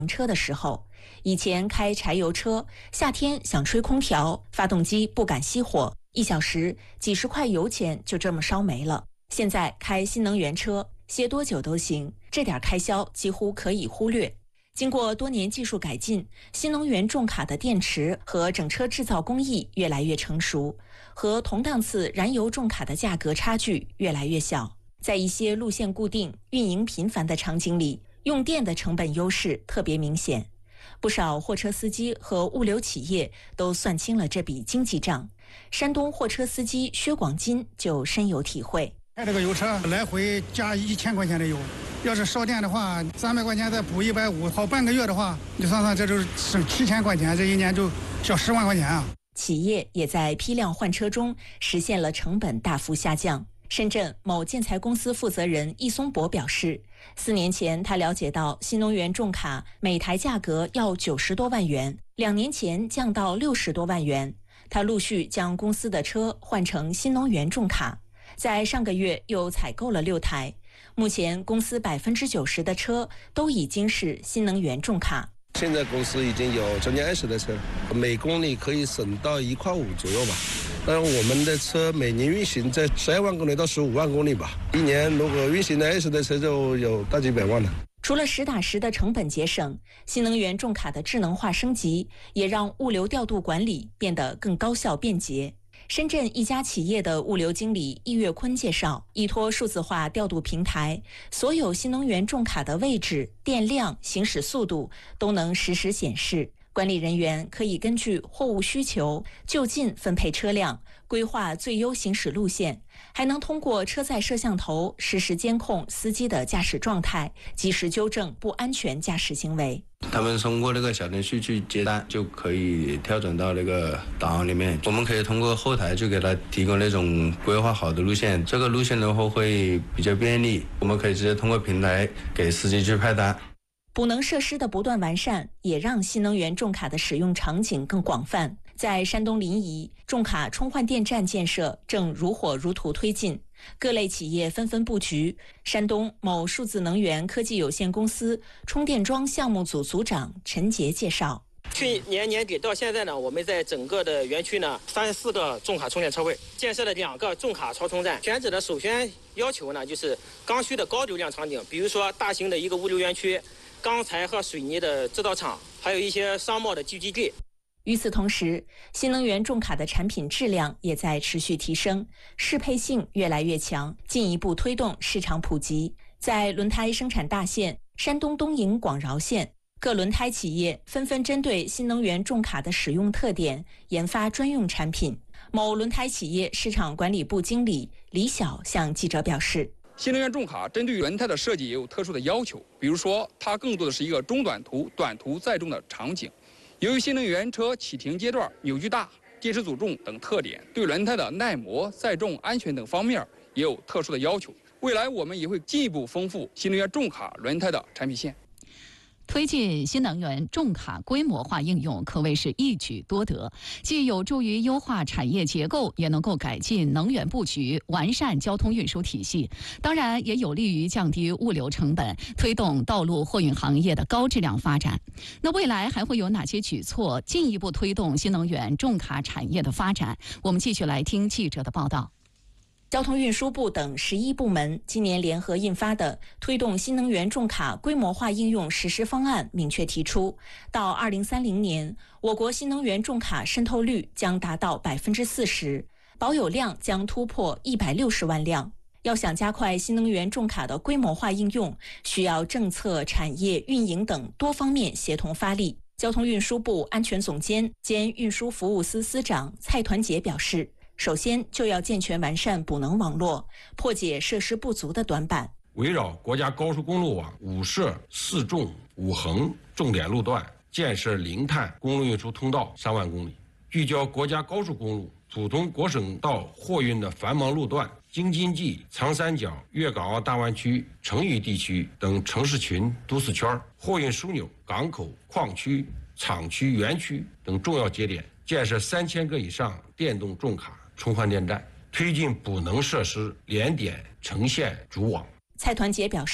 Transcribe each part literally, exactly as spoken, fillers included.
车的时候，以前开柴油车，夏天想吹空调，发动机不敢熄火，一小时几十块油钱就这么烧没了。现在开新能源车，歇多久都行，这点开销几乎可以忽略。经过多年技术改进，新能源重卡的电池和整车制造工艺越来越成熟，和同档次燃油重卡的价格差距越来越小。在一些路线固定、运营频繁的场景里，用电的成本优势特别明显。不少货车司机和物流企业都算清了这笔经济账。山东货车司机薛广金就深有体会。 开这个油车来回加一千块钱的油，要是烧电的话，三百块钱再补一百五，好半个月的话，你算算，这就是省七千块钱，这一年就小十万块钱啊！ 企业也在批量换车中实现了成本大幅下降。深圳某建材公司负责人易松博表示，四年前他了解到新能源重卡每台价格要九十多万元，两年前降到六十多万元。他陆续将公司的车换成新能源重卡，在上个月又采购了六台。目前公司百分之九十的车都已经是新能源重卡。 现在公司已经有将近二十台车，每公里可以省到一块五左右吧。当然，我们的车每年运行在十二万公里到十五万公里吧，一年如果运行了二十台车就有大几百万了。 除了实打实的成本节省，新能源重卡的智能化升级也让物流调度管理变得更高效便捷。深圳一家企业的物流经理易月坤介绍，依托数字化调度平台，所有新能源重卡的位置、电量、行驶速度都能实时显示。管理人员可以根据货物需求就近分配车辆，规划最优行驶路线，还能通过车载摄像头实时监控司机的驾驶状态，及时纠正不安全驾驶行为。 他们通过那个小程序去接单，就可以调整到那个档案里面。我们可以通过后台就给他提供那种规划好的路线，这个路线的话会比较便利，我们可以直接通过平台给司机去派单。 补能设施的不断完善，也让新能源重卡的使用场景更广泛。在山东临沂，重卡充换电站建设正如火如荼推进，各类企业纷纷布局。山东某数字能源科技有限公司充电桩项目组组长陈杰介绍， 去年年底到现在呢，我们在整个的园区呢，三十四个重卡充电车位，建设了两个重卡超充站。选址的首选要求呢，就是刚需的高流量场景，比如说大型的一个物流园区、钢材和水泥的制造厂，还有一些商贸的聚集地。 与此同时，新能源重卡的产品质量也在持续提升，适配性越来越强，进一步推动市场普及。在轮胎生产大县山东东营广饶县，各轮胎企业纷纷针对新能源重卡的使用特点研发专用产品。某轮胎企业市场管理部经理李晓向记者表示， 新能源重卡针对轮胎的设计也有特殊的要求，比如说它更多的是一个中短途、短途载重的场景。由于新能源车启停阶段扭矩大、电池组重等特点，对轮胎的耐磨、载重、安全等方面也有特殊的要求。未来我们也会进一步丰富新能源重卡轮胎的产品线。 推进新能源重卡规模化应用可谓是一举多得，既有助于优化产业结构，也能够改进能源布局，完善交通运输体系，当然也有利于降低物流成本，推动道路货运行业的高质量发展。那未来还会有哪些举措进一步推动新能源重卡产业的发展？我们继续来听记者的报道。 交通运输部等十一部门今年联合印发的推动新能源重卡规模化应用实施方案明确提出，到二零三零年，我国新能源重卡渗透率将达到百分之四十，保有量将突破一百六十万辆。要想加快新能源重卡的规模化应用，需要政策、产业、运营等多方面协同发力。交通运输部安全总监兼运输服务司司长蔡团结表示，首先就要健全完善补能网络，破解设施不足的短板。 围绕国家高速公路网五摄四重五横重点路段，建设零碳公路运输通道三万公里，聚焦国家高速公路、普通国省道货运的繁忙路段，京津冀、长三角、粤港澳大湾区、成渝地区等城市群、都市圈、货运枢纽、港口、矿区、厂区、园区等重要节点，建设三千个以上电动重卡充换电站，推进补能设施联点成线组网。 蔡团结表示，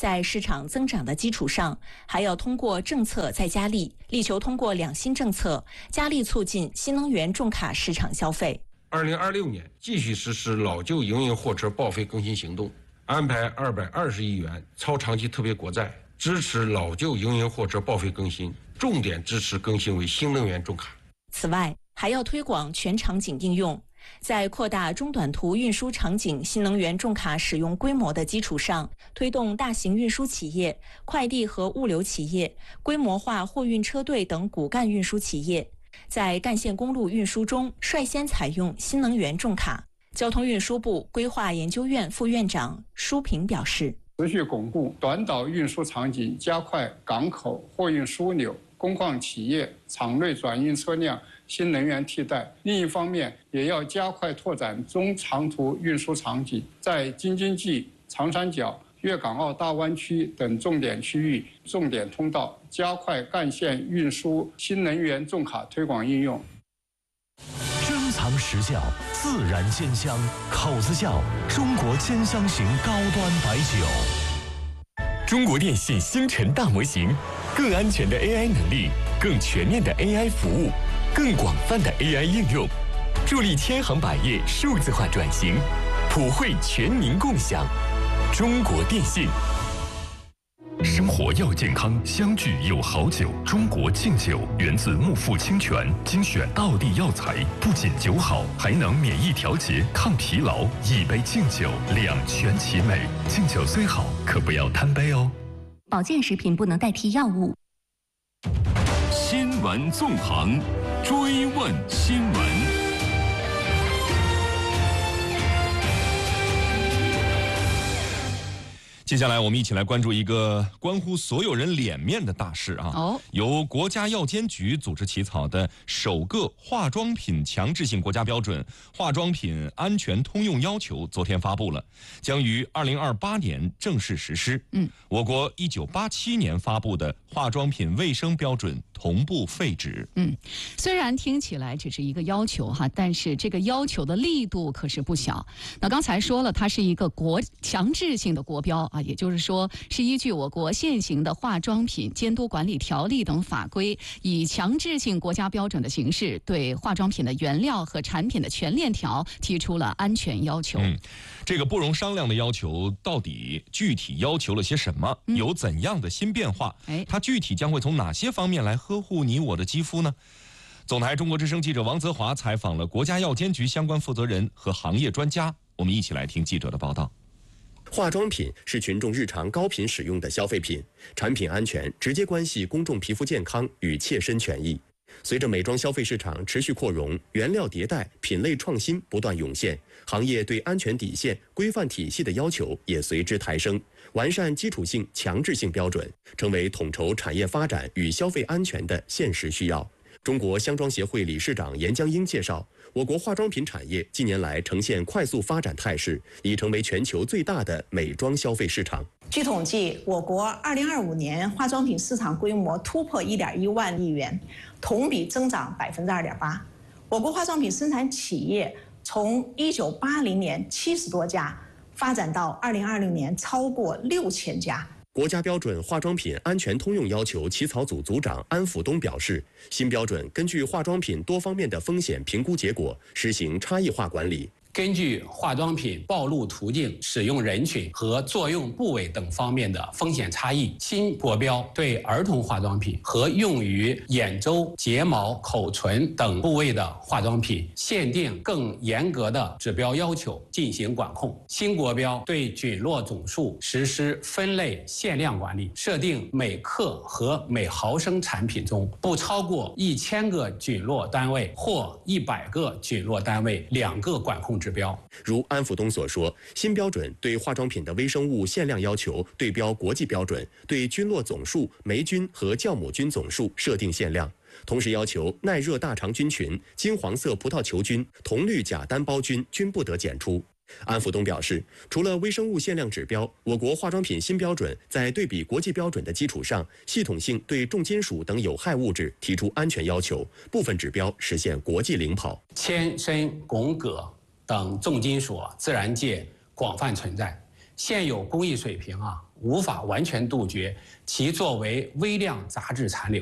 在市场增长的基础上，还要通过政策再加力，力求通过两新政策，加力促进新能源重卡市场消费。 二零二六年继续实施老旧营运货车报废更新行动，安排二百二十亿元超长期特别国债，支持老旧营运货车报废更新，重点支持更新为新能源重卡。 此外，还要推广全场景应用，在扩大中短途运输场景新能源重卡使用规模的基础上，推动大型运输企业、快递和物流企业、规模化货运车队等骨干运输企业在干线公路运输中率先采用新能源重卡。交通运输部规划研究院副院长舒平表示， 持续巩固短岛运输场景，加快港口货运枢纽、工矿企业场内转运车辆新能源替代。另一方面，也要加快拓展中长途运输场景，在京津冀、长三角、粤港澳大湾区等重点区域、重点通道，加快干线运输新能源重卡推广应用。 珍藏时效，自然鲜香，口子窖中国兼香型高端白酒。 中国电信星辰大模型，更安全的 A I 能力，更全面的 A I 服务，更广泛的 A I 应用，助力千行百业数字化转型，普惠全民共享。中国电信。 生活要健康，相聚有好酒。中国敬酒源自木富清泉，精选道地药材，不仅酒好，还能免疫调节、抗疲劳。一杯敬酒，两全其美。敬酒虽好，可不要贪杯哦。 保健食品不能代替药物。 新闻纵横，追问新闻。 接下来我们一起来关注一个关乎所有人脸面的大事啊！ 哦， 由国家药监局组织起草的首个化妆品强制性国家标准《化妆品安全通用要求》昨天发布了，将于二零二八年正式实施。 嗯， 我国一九八七年发布的化妆品卫生标准同步废止。 嗯，虽然听起来只是一个要求哈，但是这个要求的力度可是不小。那刚才说了，它是一个国强制性的国标啊。也就是说，是依据我国现行的化妆品监督管理条例等法规，以强制性国家标准的形式，对化妆品的原料和产品的全链条提出了安全要求。 嗯，这个不容商量的要求，到底具体要求了些什么？ 嗯、 有怎样的新变化？ 哎， 它具体将会从哪些方面来呵护你我的肌肤呢？总台中国之声记者王泽华采访了国家药监局相关负责人和行业专家，我们一起来听记者的报道。 化妆品是群众日常高频使用的消费品，产品安全直接关系公众皮肤健康与切身权益。随着美妆消费市场持续扩容，原料迭代、品类创新不断涌现，行业对安全底线、规范体系的要求也随之抬升，完善基础性、强制性标准，成为统筹产业发展与消费安全的现实需要。中国香妆协会理事长严江英介绍，我国化妆品产业近年来呈现快速发展态势，已成为全球最大的美妆消费市场。 据统计，我国二零二五年化妆品市场规模突破一点一万亿元，同比增长百分之二点八。我国化妆品生产企业从一九八零年七十多家，发展到二零二零年超过六千家。 国家标准化妆品安全通用要求起草组组长安辅东表示，新标准根据化妆品多方面的风险评估结果，实行差异化管理。 根据化妆品暴露途径、使用人群和作用部位等方面的风险差异，新国标对儿童化妆品和用于眼周、睫毛、口唇等部位的化妆品限定更严格的指标要求进行管控。新国标对菌落总数实施分类限量管理，设定每克和每毫升产品中不超过一千个菌落单位或一百个菌落单位两个管控指标。 如安辅东所说，新标准对化妆品的微生物限量要求对标国际标准，对菌落总数、霉菌和酵母菌总数设定限量，同时要求耐热大肠菌群、金黄色葡萄球菌、铜绿假单胞菌均不得检出。安辅东表示，除了微生物限量指标，我国化妆品新标准在对比国际标准的基础上，系统性对重金属等有害物质提出安全要求，部分指标实现国际领跑。 铅、砷、汞、铬等重金属自然界广泛存在，现有工艺水平啊无法完全杜绝其作为微量杂质残留。